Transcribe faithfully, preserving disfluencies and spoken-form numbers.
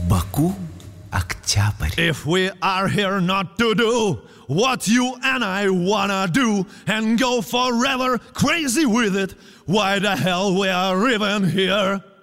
Баку, октябрь. If we are here not to do what you and I wanna do and go forever crazy with it, why the hell we are even here?